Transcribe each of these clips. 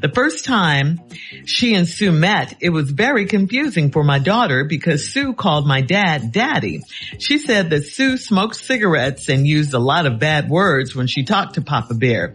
The first time she and Sue met, it was very confusing for my daughter because Sue called my dad Daddy. She said that Sue smoked cigarettes and used a lot of bad words when she talked to Papa Bear.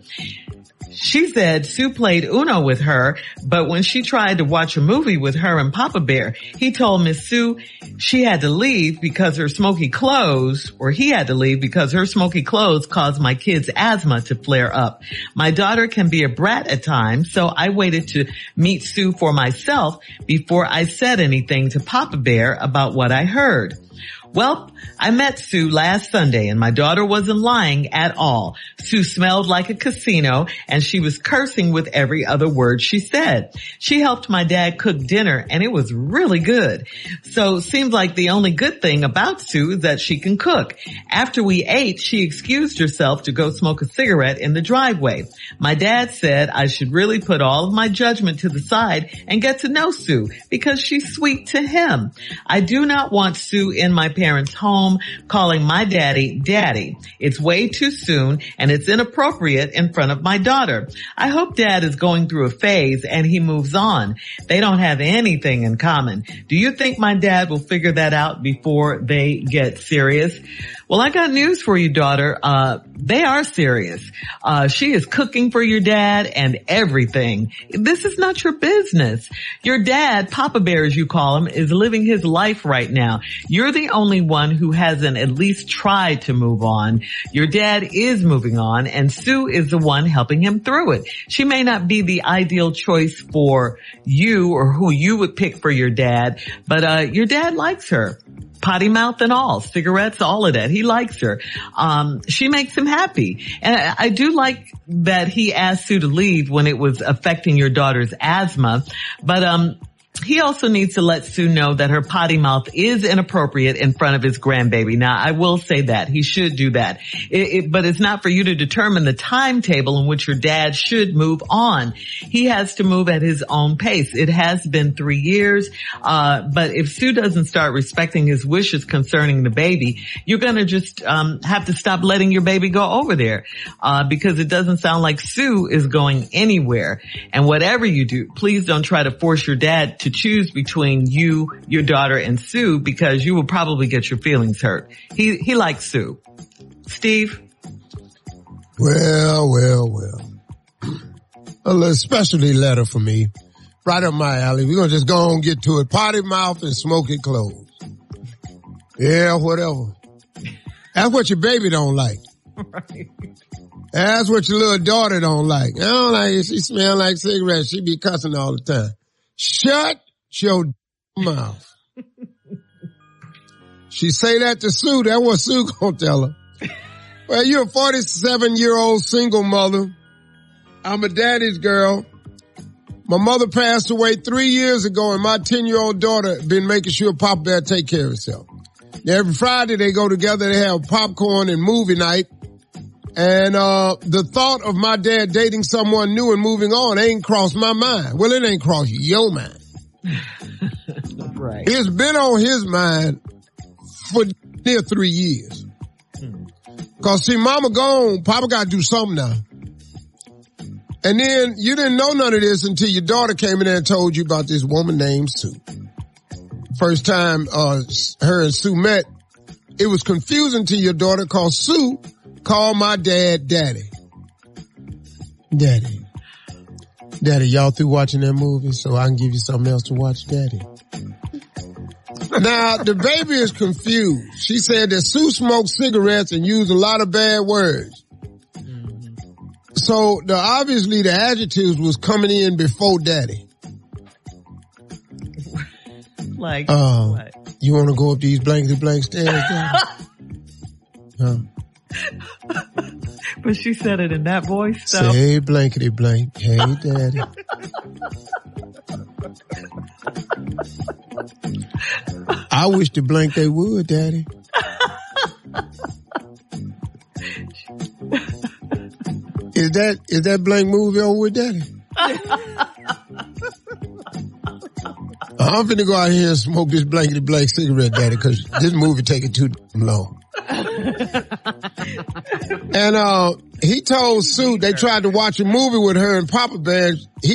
She said Sue played Uno with her, but when she tried to watch a movie with her and Papa Bear, he told Miss Sue she had to leave because her smoky clothes, or he had to leave because her smoky clothes caused my kids' asthma to flare up. My daughter can be a brat at times, so I waited to meet Sue for myself before I said anything to Papa Bear about what I heard. Well, I met Sue last Sunday and my daughter wasn't lying at all. Sue smelled like a casino and she was cursing with every other word she said. She helped my dad cook dinner and it was really good. So seems like the only good thing about Sue is that she can cook. After we ate, she excused herself to go smoke a cigarette in the driveway. My dad said I should really put all of my judgment to the side and get to know Sue because she's sweet to him. I do not want Sue in my parents' home calling my daddy Daddy. It's way too soon and it's inappropriate in front of my daughter. I hope Dad is going through a phase and he moves on. They don't have anything in common. Do you think my dad will figure that out before they get serious? Well, I got news for you, daughter. They are serious. She is cooking for your dad and everything. This is not your business. Your dad, Papa Bear as you call him, is living his life right now. You're the only one who hasn't at least tried to move on. Your dad is moving on and Sue is the one helping him through it. She may not be the ideal choice for you or who you would pick for your dad, but your dad likes her. Potty mouth and all, cigarettes, all of that. He likes her. She makes him happy. And I do like that he asked Sue to leave when it was affecting your daughter's asthma. But, he also needs to let Sue know that her potty mouth is inappropriate in front of his grandbaby. Now, I will say that. He should do that. But it's not for you to determine the timetable in which your dad should move on. He has to move at his own pace. It has been 3 years. But if Sue doesn't start respecting his wishes concerning the baby, you're going to just have to stop letting your baby go over there. Because it doesn't sound like Sue is going anywhere. And whatever you do, please don't try to force your dad to choose between you, your daughter, and Sue because you will probably get your feelings hurt. He likes Sue. Steve? Well. A little specialty letter for me. Right up my alley. We're going to just go on and get to it. Potty mouth and smoky clothes. Yeah, whatever. That's what your baby don't like. Right. That's what your little daughter don't like. I don't like it. She smell like cigarettes. She be cussing all the time. Shut your mouth. She say that to Sue. That's what Sue gonna tell her. Well, you're a 47-year-old single mother. I'm a daddy's girl. My mother passed away 3 years ago and my 10-year-old daughter been making sure Papa Bear take care of herself. Every Friday they go together, they have popcorn and movie night. And the thought of my dad dating someone new and moving on ain't crossed my mind. Well, it ain't crossed your mind. Right. It's been on his mind for near 3 years. Cause see, mama gone, Papa gotta do something now. And then you didn't know none of this until your daughter came in there and told you about this woman named Sue. First time her and Sue met, it was confusing to your daughter cause Sue called my dad Daddy. Daddy, y'all through watching that movie so I can give you something else to watch, Daddy? Now, the baby is confused. She said that Sue smoked cigarettes and used a lot of bad words. Mm-hmm. So, obviously the adjectives was coming in before Daddy. Like, what? You want to go up these blankety blank stairs, Daddy? Huh? But she said it in that voice, so. Say blankety blank. Hey, Daddy. I wish to blank they would, Daddy. Is that blank movie over with, Daddy? I'm finna go out here and smoke this blankety blank cigarette, Daddy, cause this movie taking too long. And he told Sue they tried to watch a movie with her and Papa Bear. He